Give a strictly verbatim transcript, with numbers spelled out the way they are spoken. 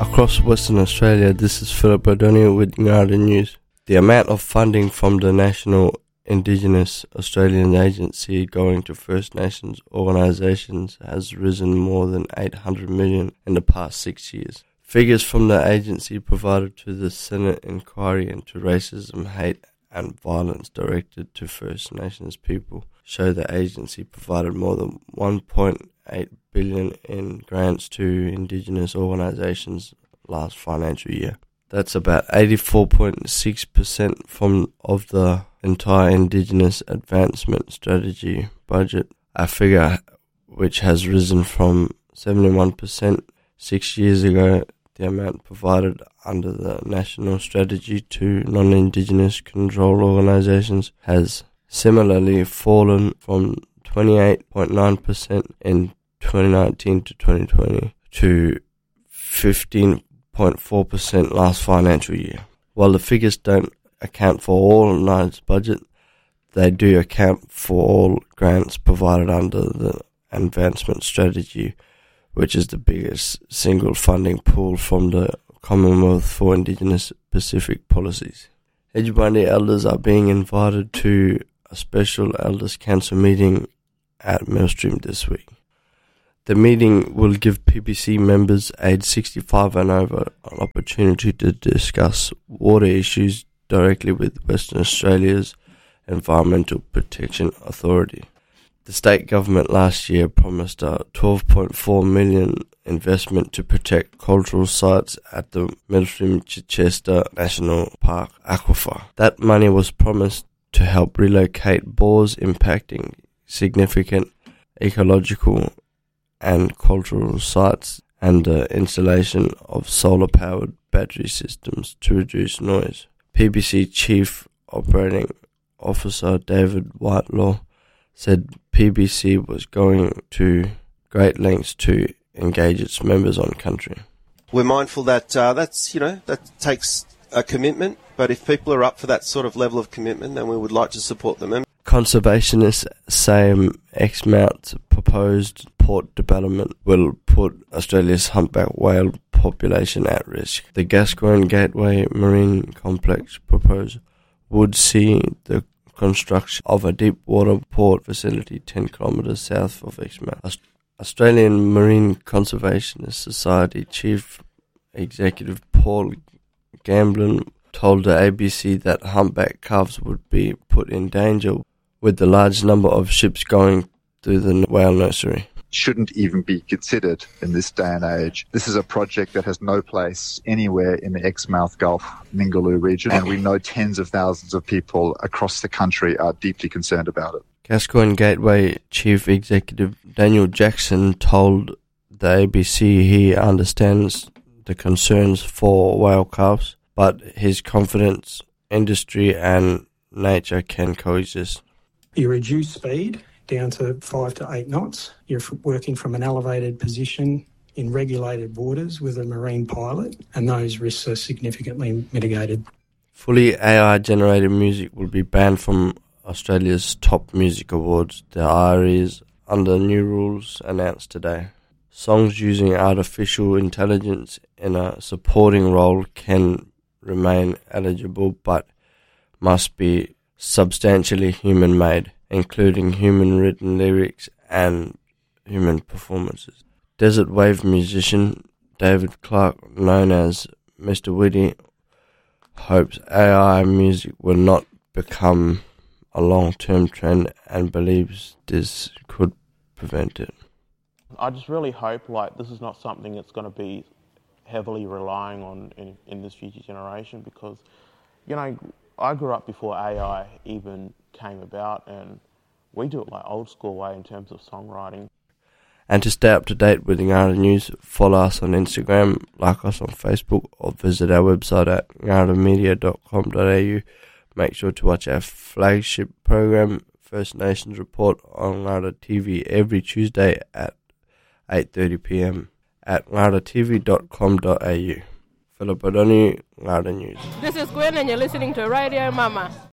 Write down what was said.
Across Western Australia, this is Philip O'Donnell with Ngara News. The amount of funding from the National Indigenous Australian Agency going to First Nations organisations has risen more than eight hundred million dollars in the past six years. Figures from the agency provided to the Senate inquiry into racism, hate and violence directed to First Nations people show the agency provided more than one point eight billion dollars in grants to Indigenous organisations last financial year. That's about eighty-four point six percent from of the entire Indigenous Advancement Strategy budget, a figure which has risen from seventy-one percent six years ago. The amount provided under the National Strategy to non-Indigenous control organisations has similarly fallen from twenty-eight point nine percent in twenty nineteen to twenty twenty to fifteen point four percent last financial year. While the figures don't account for all N I D's budget, they do account for all grants provided under the Advancement Strategy, which is the biggest single funding pool from the Commonwealth for Indigenous Pacific policies. Edgebundi elders are being invited to a special Elders Council meeting at Millstream this week. The meeting will give P B C members aged sixty-five and over an opportunity to discuss water issues directly with Western Australia's Environmental Protection Authority. The state government last year promised a twelve point four million dollars investment to protect cultural sites at the Millstream Chichester National Park aquifer. That money was promised to help relocate bores impacting significant ecological and cultural sites and the installation of solar-powered battery systems to reduce noise. P B C Chief Operating Officer David Whitelaw said P B C was going to great lengths to engage its members on country. We're mindful that uh, that's, you know, that takes a commitment, but if people are up for that sort of level of commitment, then we would like to support them. And conservationists say Exmouth's proposed port development will put Australia's humpback whale population at risk. The Gascoyne Gateway Marine Complex proposal would see the construction of a deep water port facility ten kilometres south of Exmouth. Australian Marine Conservationist Society Chief Executive Paul Gamblin told the A B C that humpback calves would be put in danger with the large number of ships going through the whale nursery. Shouldn't even be considered in this day and age. This is a project that has no place anywhere in the Exmouth Gulf Ningaloo region, and we know tens of thousands of people across the country are deeply concerned about it. Gascoyne Gateway Chief Executive Daniel Jackson told the A B C he understands the concerns for whale calves, but his confidence industry and nature can coexist. You reduce speed down to five to eight knots. You're working from an elevated position in regulated waters with a marine pilot, and those risks are significantly mitigated. Fully A I-generated music will be banned from Australia's top music awards, the I R As, under new rules announced today. Songs using artificial intelligence in a supporting role can remain eligible but must be substantially human-made, including human-written lyrics and human performances. Desert Wave musician David Clark, known as Mister Witty, hopes A I music will not become a long-term trend and believes this could prevent it. I just really hope like this is not something that's going to be heavily relying on in, in this future generation, because, you know, I grew up before A I even came about, and we do it like old school way in terms of songwriting. And to stay up to date with Ngara News, follow us on Instagram, like us on Facebook, or visit our website at ngara media dot com dot a u. Make sure to watch our flagship program, First Nations Report, on Ngara T V every Tuesday at eight thirty p m at ngara t v dot com dot a u. Philip O'Donnell, Ngara News. This is Gwen and you're listening to Radio Mama.